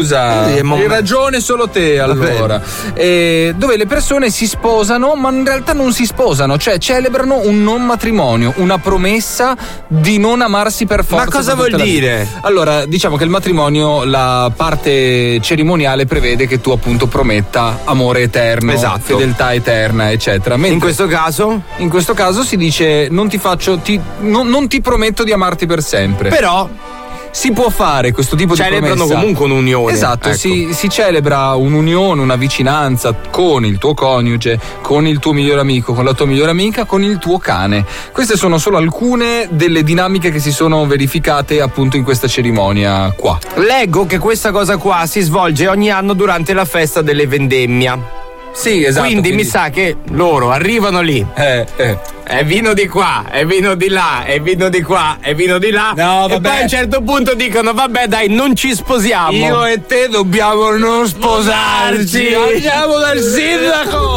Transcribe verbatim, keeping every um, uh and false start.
scusa, hai ragione solo te allora. Eh, dove le persone si sposano, ma in realtà non si sposano, cioè celebrano un non matrimonio, una promessa di non amarsi per forza. Ma cosa vuol dire? Allora, diciamo che il matrimonio, la parte cerimoniale prevede che tu appunto prometta amore eterno, esatto, fedeltà eterna, eccetera. Mentre in questo caso? In questo caso si dice non ti faccio, ti, non, non ti prometto di amarti per sempre. Però si può fare questo tipo celebrano di promessa. Comunque un'unione. Esatto, ecco. si, si celebra un'unione, una vicinanza con il tuo coniuge, con il tuo migliore amico, con la tua migliore amica, con il tuo cane. Queste sono solo alcune delle dinamiche che si sono verificate appunto in questa cerimonia qua. Leggo che questa cosa qua si svolge ogni anno durante la festa delle vendemmia. Sì, esatto. Quindi, quindi mi sa che loro arrivano lì. Eh, eh. È vino di qua, è vino di là, è vino di qua, è vino di là. No, vabbè. E poi a un certo punto dicono: vabbè, dai, non ci sposiamo. Io e te dobbiamo non sposarci. Andiamo dal sindaco.